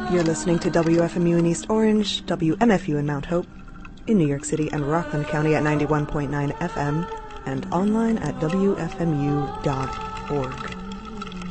You're listening to WFMU in East Orange, WMFU in Mount Hope, in New York City and Rockland County at 91.9 FM, and online at WFMU.org.